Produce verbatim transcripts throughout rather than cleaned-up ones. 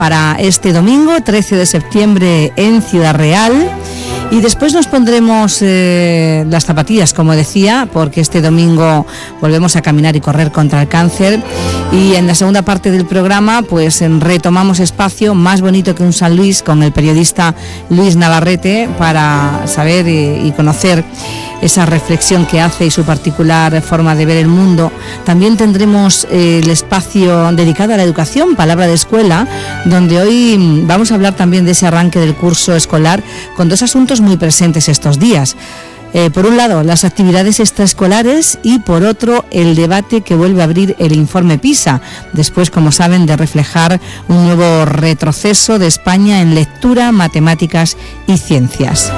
para este domingo, trece de septiembre, en Ciudad Real. Y después nos pondremos eh, las zapatillas, como decía, porque este domingo volvemos a caminar y correr contra el cáncer. Y en la segunda parte del programa, pues retomamos espacio Más bonito que un San Luis con el periodista Luis Navarrete para saber y, y conocer esa reflexión que hace y su particular forma de ver el mundo. También tendremos eh, el espacio dedicado a la educación, Palabra de Escuela, donde hoy vamos a hablar también de ese arranque del curso escolar con dos asuntos muy presentes estos días. Eh, por un lado, las actividades extraescolares y por otro, el debate que vuelve a abrir el informe PISA, después, como saben, de reflejar un nuevo retroceso de España en lectura, matemáticas y ciencias.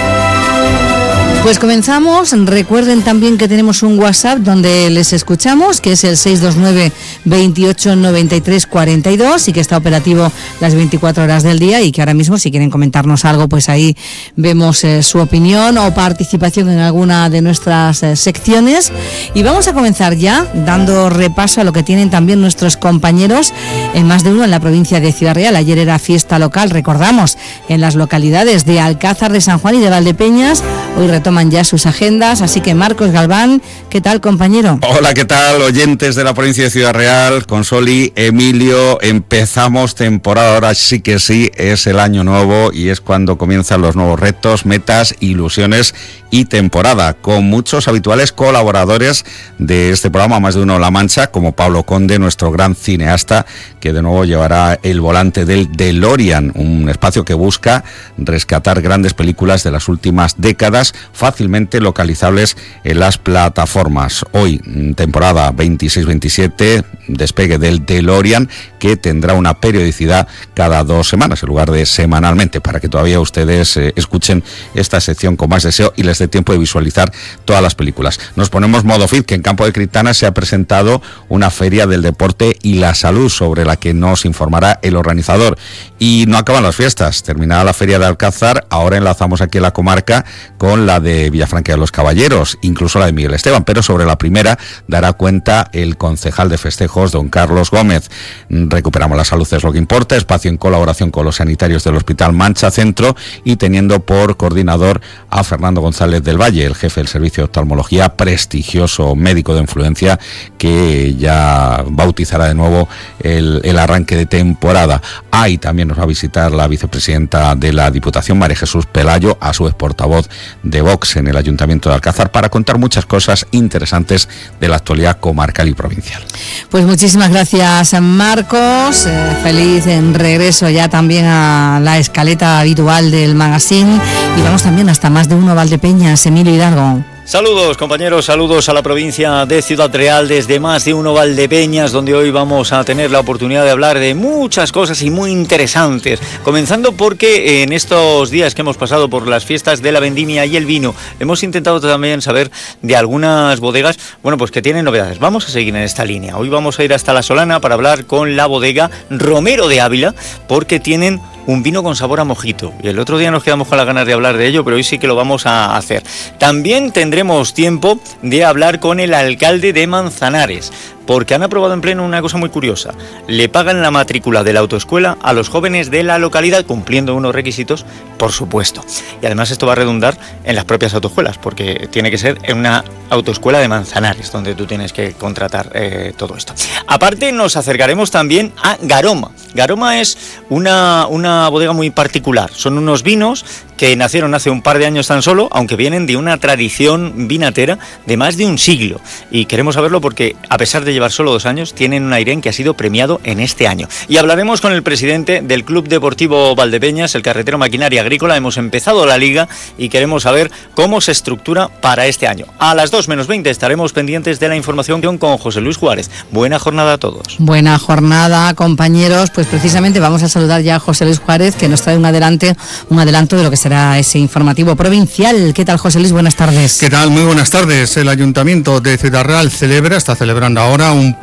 Pues comenzamos. Recuerden también que tenemos un WhatsApp donde les escuchamos, que es el seis dos nueve, veintiocho, noventa y tres, cuarenta y dos y que está operativo las veinticuatro horas del día y que ahora mismo, si quieren comentarnos algo, pues ahí vemos eh, su opinión o participación en alguna de nuestras eh, secciones. Y vamos a comenzar ya dando repaso a lo que tienen también nuestros compañeros en más de uno en la provincia de Ciudad Real. Ayer era fiesta local, recordamos, en las localidades de Alcázar de San Juan y de Valdepeñas. Hoy retoman ya sus agendas, así que Marcos Galván, ¿qué tal, compañero? Hola, ¿qué tal, oyentes de la provincia de Ciudad Real? Consoli, Emilio, empezamos temporada, ahora sí que sí, es el año nuevo y es cuando comienzan los nuevos retos, metas, ilusiones y temporada, con muchos habituales colaboradores de este programa, Más de uno La Mancha, como Pablo Conde, nuestro gran cineasta, que de nuevo llevará el volante del DeLorean, un espacio que busca rescatar grandes películas de las últimas décadas, fácilmente localizables en las plataformas. Hoy, temporada veintiséis veintisiete, despegue del DeLorean, que tendrá una periodicidad cada dos semanas, en lugar de semanalmente, para que todavía ustedes eh, escuchen esta sección con más deseo y les dé tiempo de visualizar todas las películas. Nos ponemos modo fit, que en Campo de Criptana se ha presentado una feria del deporte y la salud, sobre la que nos informará el organizador. Y no acaban las fiestas, terminada la feria de Alcázar, ahora enlazamos aquí en la comarca con la de Villafranca de los Caballeros, incluso la de Miguel Esteban, pero sobre la primera dará cuenta el concejal de festejos, don Carlos Gómez. Recuperamos la salud, es lo que importa, espacio en colaboración con los sanitarios del Hospital Mancha Centro y teniendo por coordinador a Fernando González del Valle, el jefe del servicio de oftalmología, prestigioso médico de influencia que ya bautizará de nuevo el, el arranque de temporada. Ahí también nos va a visitar la vicepresidenta de la Diputación, María Jesús Pelayo, a su vez portavoz de Vox en el Ayuntamiento de Alcázar, para contar muchas cosas interesantes de la actualidad comarcal y provincial. Pues muchísimas gracias, Marcos. Eh, feliz en regreso ya también a la escaleta habitual del magazine y vamos también hasta Más de uno Valdepeñas. Emilio Hidalgo. Saludos, compañeros, saludos a la provincia de Ciudad Real desde Más de uno Valdepeñas, donde hoy vamos a tener la oportunidad de hablar de muchas cosas y muy interesantes. Comenzando porque en estos días que hemos pasado por las fiestas de la vendimia y el vino, hemos intentado también saber de algunas bodegas, bueno, pues que tienen novedades. Vamos a seguir en esta línea. Hoy vamos a ir hasta La Solana para hablar con la bodega Romero de Ávila, porque tienen un vino con sabor a mojito. Y el otro día nos quedamos con las ganas de hablar de ello, pero hoy sí que lo vamos a hacer. También tendremos tiempo de hablar con el alcalde de Manzanares, porque han aprobado en pleno una cosa muy curiosa. Le pagan la matrícula de la autoescuela a los jóvenes de la localidad, cumpliendo unos requisitos, por supuesto. Y además esto va a redundar en las propias autoescuelas, porque tiene que ser en una autoescuela de Manzanares, donde tú tienes que contratar eh, todo esto. Aparte, nos acercaremos también a Garoma. Garoma es una, una bodega muy particular. Son unos vinos que nacieron hace un par de años tan solo, aunque vienen de una tradición vinatera de más de un siglo. Y queremos saberlo porque, a pesar de llevar solo dos años, tienen un Airén que ha sido premiado en este año. Y hablaremos con el presidente del Club Deportivo Valdepeñas, el Carretero Maquinaria Agrícola. Hemos empezado la liga y queremos saber cómo se estructura para este año. A las dos menos veinte estaremos pendientes de la información con José Luis Juárez. Buena jornada a todos. Buena jornada, compañeros. Pues precisamente vamos a saludar ya a José Luis Juárez, que nos trae un adelante, un adelanto de lo que será ese informativo provincial. ¿Qué tal, José Luis? Buenas tardes. ¿Qué tal? Muy buenas tardes. El Ayuntamiento de Ciudad Real celebra, está celebrando ahora un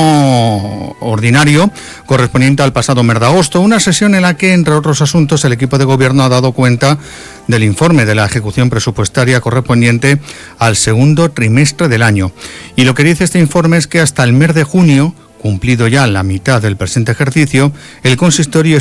pleno ordinario correspondiente al pasado mes de agosto, una sesión en la que, entre otros asuntos, el equipo de gobierno ha dado cuenta del informe de la ejecución presupuestaria correspondiente al segundo trimestre del año. Y lo que dice este informe es que hasta el mes de junio, cumplido ya la mitad del presente ejercicio, el consistorio